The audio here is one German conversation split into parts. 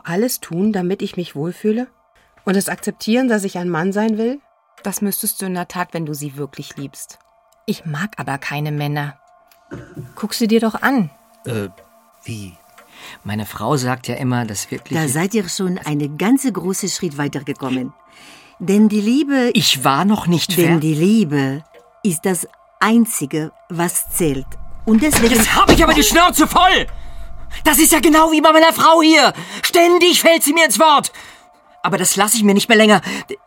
alles tun, damit ich mich wohlfühle? Und es akzeptieren, dass ich ein Mann sein will? Das müsstest du in der Tat, wenn du sie wirklich liebst. Ich mag aber keine Männer. Guck sie dir doch an. Wie? Meine Frau sagt ja immer, dass wirklich... Da seid ihr schon einen ganzen großen Schritt weitergekommen. Denn die Liebe... Ich war noch nicht Denn fertig. die Liebe ist das Einzige, was zählt. Und deswegen... Jetzt habe ich aber die Schnauze voll! Das ist ja genau wie bei meiner Frau hier. Ständig fällt sie mir ins Wort. Aber das lasse ich mir nicht mehr länger.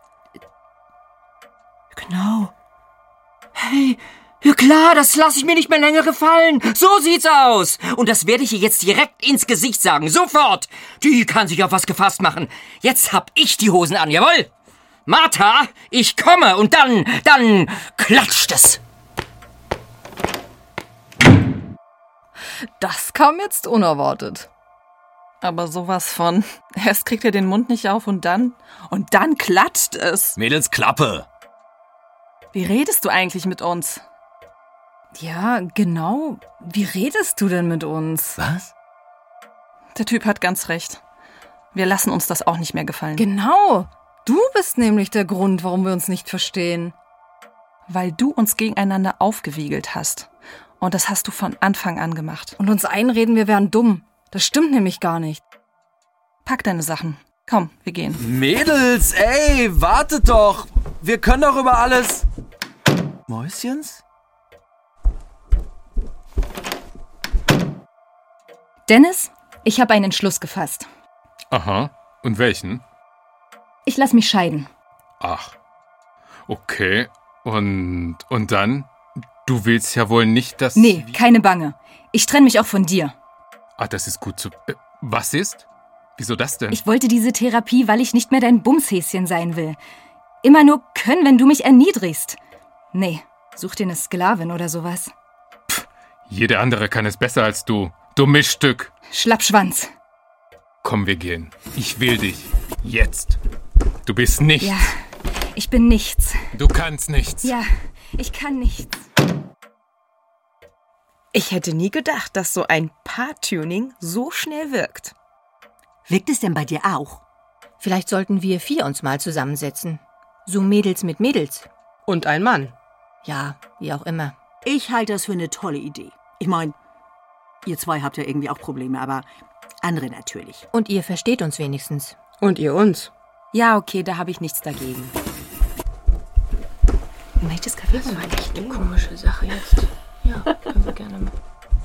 Genau. Hey, ja klar, das lasse ich mir nicht mehr länger gefallen. So sieht's aus. Und das werde ich ihr jetzt direkt ins Gesicht sagen. Sofort. Die kann sich auf was gefasst machen. Jetzt hab ich die Hosen an, jawohl? Martha, ich komme und dann klatscht es. Das kam jetzt unerwartet. Aber sowas von, erst kriegt er den Mund nicht auf und dann klatscht es. Mädels, Klappe! Wie redest du eigentlich mit uns? Ja, genau. Wie redest du denn mit uns? Was? Der Typ hat ganz recht. Wir lassen uns das auch nicht mehr gefallen. Genau. Du bist nämlich der Grund, warum wir uns nicht verstehen. Weil du uns gegeneinander aufgewiegelt hast. Und das hast du von Anfang an gemacht. Und uns einreden, wir wären dumm. Das stimmt nämlich gar nicht. Pack deine Sachen. Komm, wir gehen. Mädels, ey, wartet doch! Wir können doch über alles... Mäuschens? Dennis, ich habe einen Entschluss gefasst. Aha. Und welchen? Ich lass mich scheiden. Ach. Okay. Und dann? Du willst ja wohl nicht, dass... Nee, keine Bange. Ich trenne mich auch von dir. Ah, das ist gut zu... Was ist? Wieso das denn? Ich wollte diese Therapie, weil ich nicht mehr dein Bumshäschen sein will. Immer nur können, wenn du mich erniedrigst. Nee, such dir eine Sklavin oder sowas. Jede andere kann es besser als du. Du Mischstück. Schlappschwanz. Komm, wir gehen. Ich will dich. Jetzt. Du bist nichts. Ja, ich bin nichts. Du kannst nichts. Ja, ich kann nichts. Ich hätte nie gedacht, dass so ein Paar-Tuning so schnell wirkt. Wirkt es denn bei dir auch? Vielleicht sollten wir 4 uns mal zusammensetzen. So Mädels mit Mädels. Und ein Mann. Ja, wie auch immer. Ich halte das für eine tolle Idee. Ich meine, ihr zwei habt ja irgendwie auch Probleme, aber andere natürlich. Und ihr versteht uns wenigstens. Und ihr uns. Ja, okay, da habe ich nichts dagegen. Welches Kaffee? Das war echt eine komische Sache jetzt. Ja, können wir gerne machen.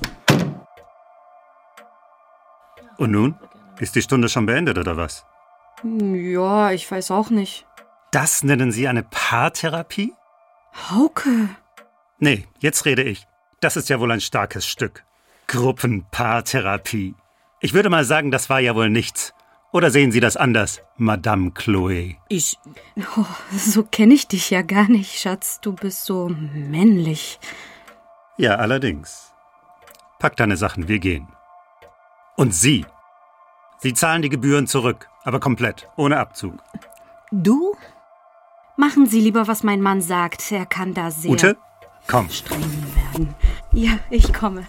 Und nun? Ist die Stunde schon beendet, oder was? Ja, ich weiß auch nicht. Das nennen Sie eine Paartherapie? Hauke. Nee, jetzt rede ich. Das ist ja wohl ein starkes Stück. Gruppenpaartherapie. Ich würde mal sagen, das war ja wohl nichts. Oder sehen Sie das anders, Madame Chloe? So kenne ich dich ja gar nicht, Schatz. Du bist so männlich. Ja, allerdings. Pack deine Sachen, wir gehen. Und Sie? Sie zahlen die Gebühren zurück, aber komplett, ohne Abzug. Du? Machen Sie lieber, was mein Mann sagt. Er kann da sehr Ute, komm. streng werden. Ja, ich komme.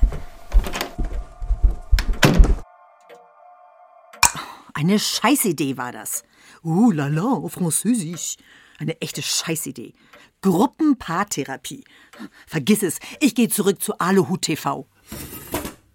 Eine Scheißidee war das. La la, au Französisch. Eine echte Scheißidee. Gruppenpaartherapie. Vergiss es, ich gehe zurück zu Aluhut TV.